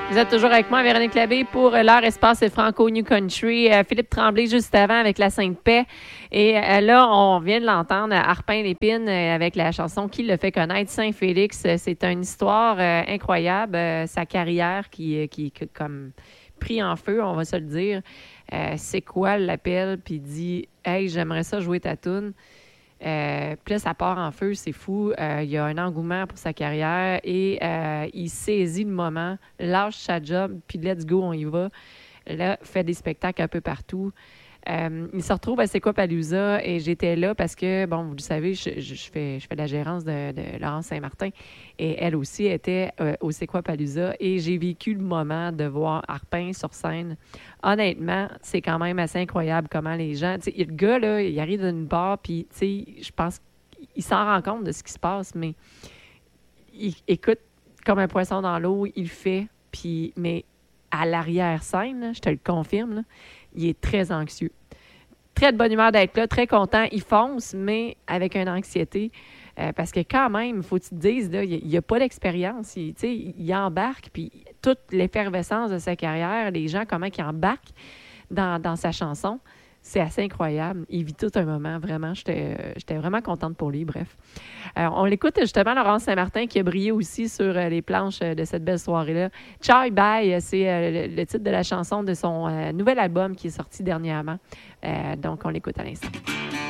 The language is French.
Vous êtes toujours avec moi, Véronique Labbé, pour l'heure espace Franco New Country. Philippe Tremblay juste avant avec la Sainte-Paix. Et là, on vient de l'entendre, Arpin Lépine avec la chanson qui le fait connaître, Saint-Félix. C'est une histoire incroyable. Sa carrière qui est comme pris en feu, on va se le dire. C'est quoi l'appel? Puis il dit « Hey, j'aimerais ça jouer ta toune. » Puis là, ça part en feu, c'est fou. Il y a un engouement pour sa carrière et il saisit le moment, lâche sa job, puis let's go, on y va. Là, fait des spectacles un peu partout. Il se retrouve à C'est quoi Palooza et j'étais là parce que, bon, vous le savez, je fais la gérance de Laurence Saint-Martin et elle aussi était au C'est quoi Palooza et j'ai vécu le moment de voir Arpin sur scène. Honnêtement, c'est quand même assez incroyable comment les gens... Tu sais, le gars, là, il arrive d'une part puis, tu sais, je pense qu'il s'en rend compte de ce qui se passe, mais il écoute comme un poisson dans l'eau, il le fait, puis... Mais à l'arrière-scène, là, je te le confirme, là, il est très anxieux. Très de bonne humeur d'être là, très content. Il fonce, mais avec une anxiété. Parce que quand même, il faut que tu te dises, là, il n'y a pas d'expérience. Il embarque, puis toute l'effervescence de sa carrière, les gens, comment ils embarquent dans sa chanson, c'est assez incroyable. Il vit tout un moment, vraiment. J'étais vraiment contente pour lui, bref. On l'écoute justement, Laurence Saint-Martin, qui a brillé aussi sur les planches de cette belle soirée-là. Chai Bye, c'est le titre de la chanson de son nouvel album qui est sorti dernièrement. Donc, on l'écoute à l'instant.